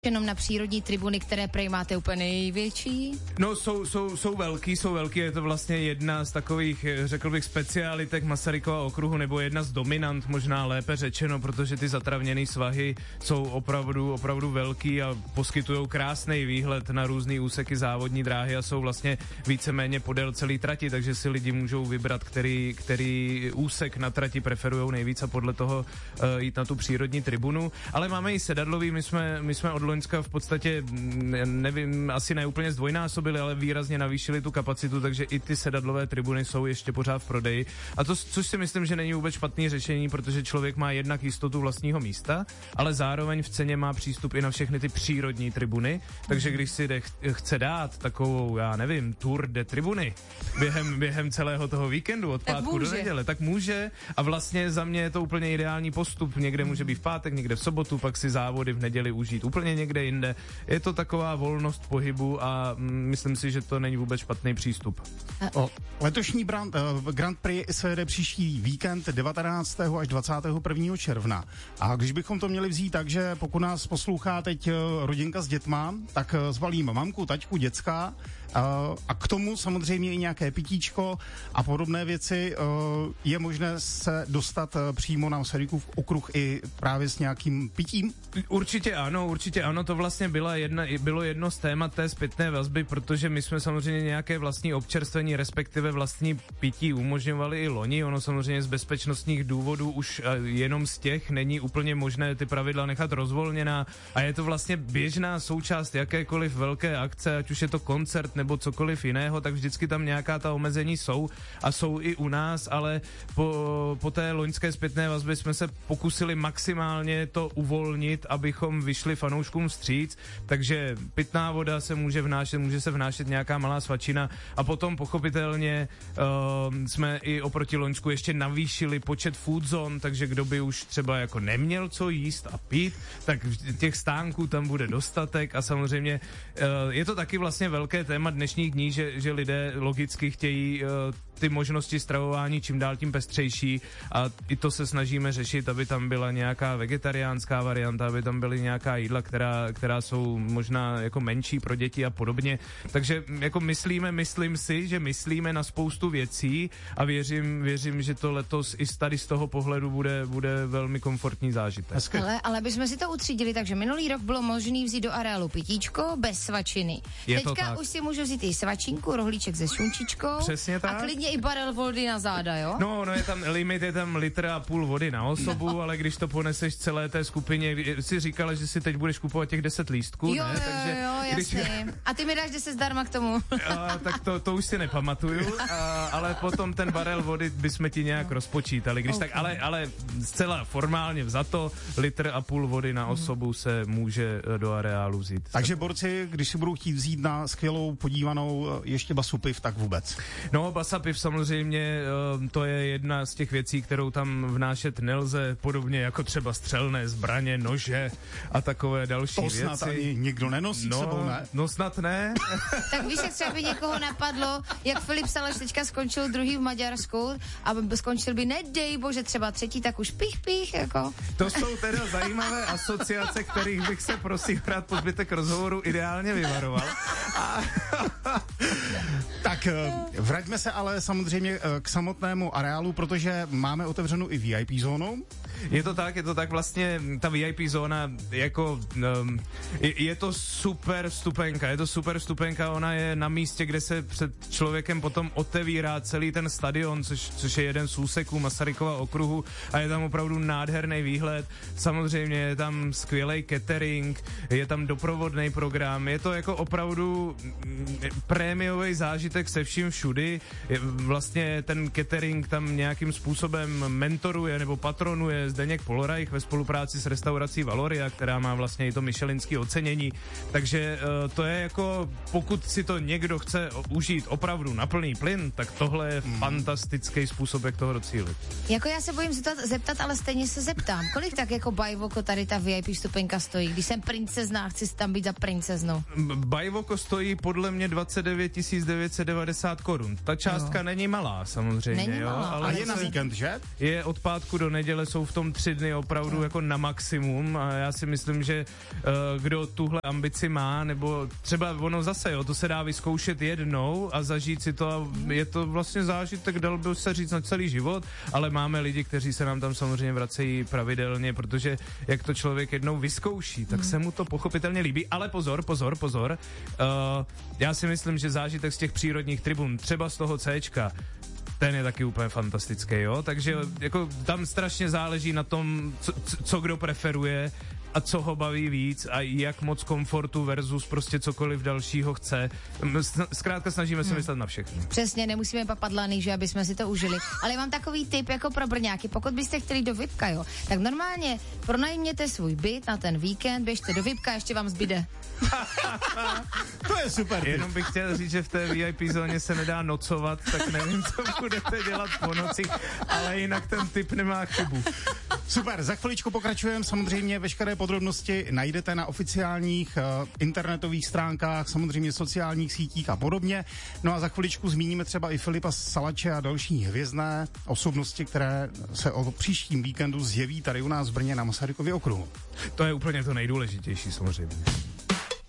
jenom na přírodní tribuny, které prej máte úplně největší? No, jsou velký, je to vlastně jedna z takových, řekl bych, specialitek Masarykova okruhu, nebo jedna z dominant, možná lépe řečeno, protože ty zatravněné svahy jsou opravdu velký a poskytují krásný výhled na různý úseky závodní dráhy a jsou vlastně víceméně podél celé trati, takže si lidi můžou vybrat, který úsek na trati preferujou nejvíc a podle toho jít na tu přírodní tribunu. Ale máme i sedadlový, my jsme od loňska v podstatě, nevím, asi ne úplně zdvojnásobili, ale výrazně navýšili tu kapacitu, takže i ty sedadlové tribuny jsou ještě pořád v prodeji. A to, což si myslím, že není vůbec špatný řešení, protože člověk má jednak jistotu vlastního místa, ale zároveň v ceně má přístup i na všechny ty přírodní tribuny, takže když si chce dát takovou, já nevím, tour de tribuny během celého toho víkendu od pátku do neděle, tak může a vlastně za mě je to úplně ideální postup. Někde může být v pátek, někde v sobotu, pak si závody v neděli užít úplně někde jinde. Je to taková volnost pohybu a myslím si, že to není vůbec špatný přístup. Letošní Grand Prix se jede příští víkend 19. až 21. června. A když bychom to měli vzít tak, že pokud nás poslouchá teď rodinka s dětma, tak zbalím mamku, taťku, děcka a k tomu samozřejmě i nějaké pitíčko a podobné věci. Je možné se dostat přímo na Masarykův okruh i právě s nějakým pitím? Určitě ano, to vlastně bylo jedno z témat té zpětné vazby, protože my jsme samozřejmě nějaké vlastní občerstvení, respektive vlastní pití umožňovali i loni, ono samozřejmě z bezpečnostních důvodů už jenom z těch není úplně možné ty pravidla nechat rozvolněná a je to vlastně běžná součást jakékoliv velké akce, ať už je to koncert nebo cokoliv jiného, tak vždycky tam nějaká ta omezení jsou a jsou i u nás, ale po té loňské zpětné vazbě jsme se pokusili maximálně to uvolnit, abychom vyšli fanouškům vstříc, takže pitná voda se může se vnášet nějaká malá svačina a potom pochopitelně jsme i oproti loňsku ještě navýšili počet food zone, takže kdo by už třeba jako neměl co jíst a pít, tak těch stánků tam bude dostatek a samozřejmě je to taky vlastně velké téma dnešních dní, že lidé logicky chtějí ty možnosti stravování čím dál tím pestřejší a i to se snažíme řešit, aby tam byla nějaká vegetariánská varianta, aby tam byly nějaká jídla, která jsou možná jako menší pro děti a podobně. Takže jako myslím si, že myslíme na spoustu věcí a věřím, že to letos i tady z toho pohledu bude velmi komfortní zážitek. Ale bychom si to utřídili, takže minulý rok bylo možný vzít do areálu pitíčko bez svačiny. Teďka už si můžu vzít i svačinku, rohlíček se šunčičkou. Přesně tak. A klidně i barel vody na záda, jo? No, je tam limit, je tam 1,5 litru vody na osobu, ale když to poneseš celé té skupině, si říkala, že si teď budeš kupovat těch 10 lístků, jo, ne? Takže jasně. A ty mi dáš 10 zdarma k tomu. Tak to už si nepamatuju, ale potom ten barel vody bychom ti nějak rozpočítali, když tak, ale zcela formálně vzato 1,5 litru vody na osobu se může do areálu vzít. Takže borci, když si budou chtít vzít na skvělou podívanou ještě basu piv, tak vůbec. No, basa piv samozřejmě, to je jedna z těch věcí, kterou tam vnášet nelze, podobně jako třeba střelné zbraně, nože a takové další věci. To snad ani nikdo nenosí sebou, ne? No snad ne. Tak víš, jak třeba by někoho napadlo, jak Filip Salaš teďka skončil druhý v Maďarsku a skončil by, nedej bože, třeba třetí, tak už pich, jako. To jsou teda zajímavé asociace, kterých bych se prosím rád po zbytek rozhovoru ideálně vyvaroval. Tak vraťme se ale samozřejmě k samotnému areálu, protože máme otevřenou i VIP zónu. Je to tak vlastně ta VIP zóna jako je to super vstupenka, ona je na místě, kde se před člověkem potom otevírá celý ten stadion, což je jeden z úseků Masarykova okruhu a je tam opravdu nádherný výhled. Samozřejmě je tam skvělej catering, je tam doprovodný program, je to jako opravdu prémiový zážitek se vším všudy. Vlastně ten catering tam nějakým způsobem mentoruje nebo patronuje Zdeněk Polorajch ve spolupráci s restaurací Valoria, která má vlastně i to michelinské ocenění. Takže to je jako, pokud si to někdo chce užít opravdu na plný plyn, tak tohle je fantastický způsob, jak toho docílit. Jako já se bojím zeptat, ale stejně se zeptám. Kolik tak jako bajvoko tady ta VIP vstupenka stojí? Když jsem princezna, chci tam být za princeznou. Bajvoko stojí podle mě 29 990 korun. Ta částka částka není malá samozřejmě, není jo, malá, ale je na víkend, že? Je od pátku do neděle, jsou v tom 3 dny opravdu jako na maximum a já si myslím, že kdo tuhle ambici má, nebo třeba ono zase, jo, to se dá vyzkoušet jednou a zažít si to a je to vlastně zážitek, dal by se říct na celý život, ale máme lidi, kteří se nám tam samozřejmě vracejí pravidelně, protože jak to člověk jednou vyzkouší, tak se mu to pochopitelně líbí, ale pozor, já si myslím, že zážitek z těch přírodních tribun, třeba z toho Cčka, ten je taky úplně fantastický, jo, takže jako tam strašně záleží na tom, co kdo preferuje a co ho baví víc a jak moc komfortu versus prostě cokoliv dalšího chce. Zkrátka snažíme se myslet na všechny. Přesně, nemusíme papat lany, že aby jsme si to užili. Ale mám takový tip jako pro Brňáky. Pokud byste chtěli do VIPka, jo, tak normálně pronajměte svůj byt na ten víkend, běžte do VIPka, ještě vám zbyde. To je super. Jenom bych chtěl říct, že v té VIP zóně se nedá nocovat, tak nevím, co budete dělat po noci, ale jinak ten tip nemá chybu. Super, za chviličku pokračujeme, samozřejmě veškeré podrobnosti najdete na oficiálních internetových stránkách, samozřejmě sociálních sítích a podobně. No a za chviličku zmíníme třeba i Filipa Salače a další hvězdné osobnosti, které se o příštím víkendu zjeví tady u nás v Brně na Masarykově okruhu. To je úplně to nejdůležitější samozřejmě.